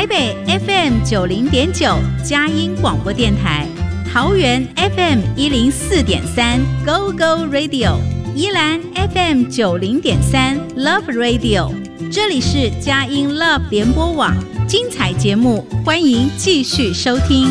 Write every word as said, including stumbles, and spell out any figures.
台北 F M 九零点九佳音广播电台，桃园 F M 一零四点三 Go Go Radio， 宜兰 F M 九零点三 Love Radio。这里是佳音 Love 联播网，精彩节目，欢迎继续收听。